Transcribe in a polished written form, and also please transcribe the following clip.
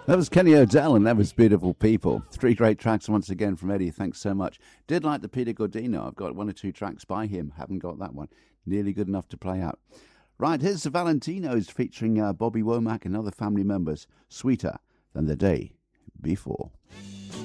That was Kenny O'Dell, and that was Beautiful People. Three great tracks once again from Eddie. Thanks so much. Did like the Peter Gordino. I've got one or two tracks by him. Haven't got that one. Nearly good enough to play out. Right, here's the Valentinos featuring Bobby Womack and other family members. Sweeter Than the Day Before.